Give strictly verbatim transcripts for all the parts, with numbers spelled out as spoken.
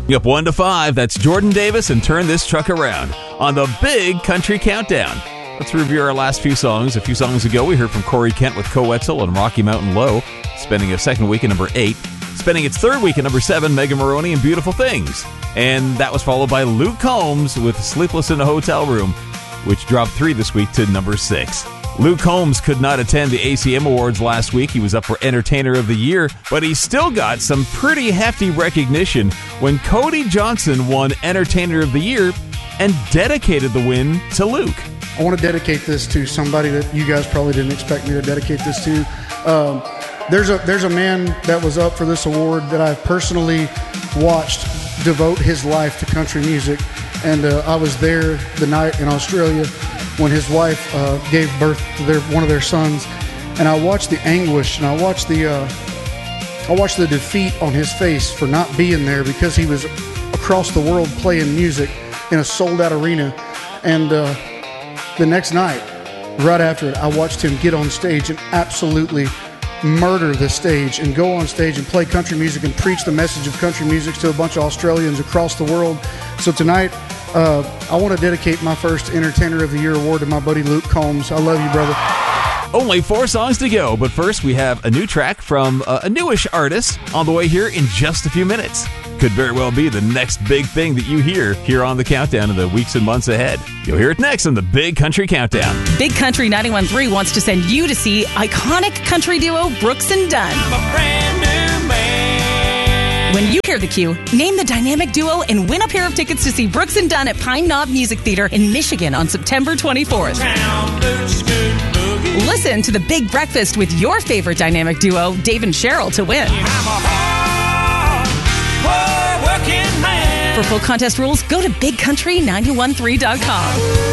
Up one to five, that's Jordan Davis and Turn This Truck Around on the Big Country Countdown. Let's review our last few songs. A few songs ago, we heard from Corey Kent with Coetzel and Rocky Mountain Low, spending a second week at number eight. Spending its third week at number seven, Megan Maroney and Beautiful Things. And that was followed by Luke Combs with Sleepless in a Hotel Room, which dropped three this week to number six. Luke Combs could not attend the A C M Awards last week. He was up for Entertainer of the Year, but he still got some pretty hefty recognition when Cody Johnson won Entertainer of the Year and dedicated the win to Luke. I want to dedicate this to somebody that you guys probably didn't expect me to dedicate this to. Um, there's a there's a man that was up for this award that I've personally watched devote his life to country music, and uh, I was there the night in Australia when his wife uh, gave birth to their, one of their sons, and I watched the anguish and I watched the uh, I watched the defeat on his face for not being there because he was across the world playing music in a sold-out arena. And uh, the next night, right after it, I watched him get on stage and absolutely murder the stage and go on stage and play country music and preach the message of country music to a bunch of Australians across the world. So tonight, uh, I want to dedicate my first Entertainer of the Year award to my buddy Luke Combs. I love you, brother. Only four songs to go, but first we have a new track from uh, a newish artist on the way here in just a few minutes. Could very well be the next big thing that you hear here on the countdown in the weeks and months ahead. You'll hear it next on the Big Country Countdown. Big Country ninety-one point three wants to send you to see iconic country duo Brooks and Dunn. I'm a brand new man. When you hear the cue, name the dynamic duo and win a pair of tickets to see Brooks and Dunn at Pine Knob Music Theater in Michigan on September twenty-fourth. Town boots, good boogie. Listen to the Big Breakfast with your favorite dynamic duo, Dave and Cheryl, to win. I'm a hard, hard working man. For full contest rules, go to big country nine one three dot com.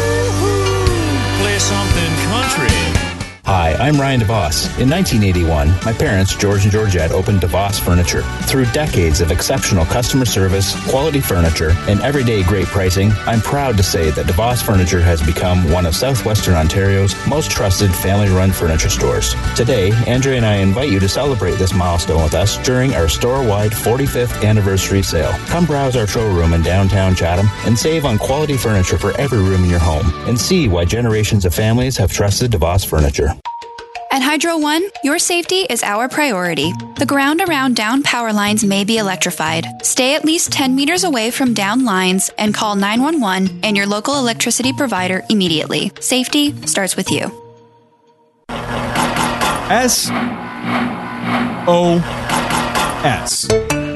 Play something country. Hi, I'm Ryan DeVos. In nineteen eighty-one, my parents, George and Georgette, opened DeVos Furniture. Through decades of exceptional customer service, quality furniture, and everyday great pricing, I'm proud to say that DeVos Furniture has become one of Southwestern Ontario's most trusted family-run furniture stores. Today, Andrea and I invite you to celebrate this milestone with us during our store-wide forty-fifth anniversary sale. Come browse our showroom in downtown Chatham and save on quality furniture for every room in your home, and see why generations of families have trusted DeVos Furniture. At Hydro One, your safety is our priority. The ground around down power lines may be electrified. Stay at least ten meters away from down lines and call nine one one and your local electricity provider immediately. Safety starts with you. S O S.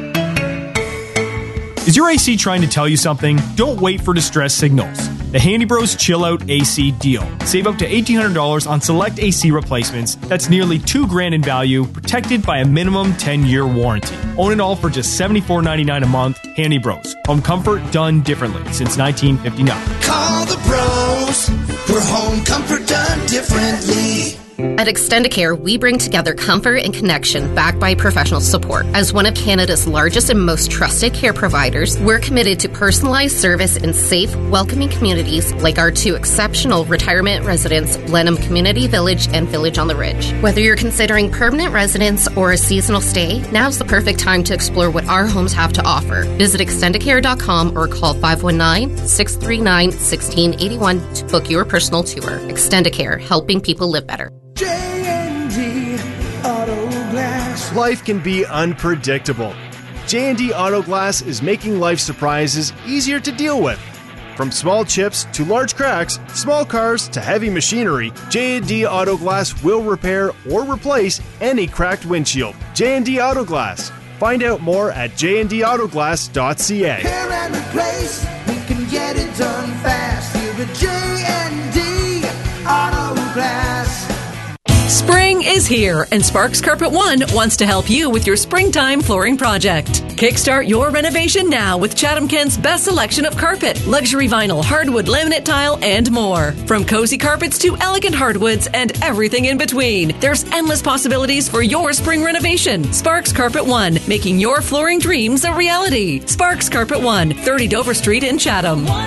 Is your A C trying to tell you something? Don't wait for distress signals. The Handy Bros Chill Out A C deal. Save up to eighteen hundred dollars on select A C replacements. That's nearly two grand in value, protected by a minimum ten-year warranty. Own it all for just seventy-four ninety-nine a month. Handy Bros. Home comfort done differently since nineteen fifty-nine. Call the bros for home comfort done differently. At Extendicare, we bring together comfort and connection backed by professional support. As one of Canada's largest and most trusted care providers, we're committed to personalized service in safe, welcoming communities like our two exceptional retirement residents, Blenheim Community Village and Village on the Ridge. Whether you're considering permanent residence or a seasonal stay, now's the perfect time to explore what our homes have to offer. Visit extendicare dot com or call five one nine, six three nine, one six eight one to book your personal tour. Extendicare, helping people live better. J and D Auto Glass. Life can be unpredictable. J and D Auto Glass is making life surprises easier to deal with. From small chips to large cracks, small cars to heavy machinery, J and D Auto Glass will repair or replace any cracked windshield. J and D Auto Glass. Find out more at j and d auto glass dot c a. Repair and replace, we can get it done fast. Here at J and D Auto Glass. Spring is here, and Sparks Carpet One wants to help you with your springtime flooring project. Kickstart your renovation now with Chatham Kent's best selection of carpet, luxury vinyl, hardwood, laminate tile, and more. From cozy carpets to elegant hardwoods and everything in between, there's endless possibilities for your spring renovation. Sparks Carpet One, making your flooring dreams a reality. Sparks Carpet One, thirty Dover Street in Chatham.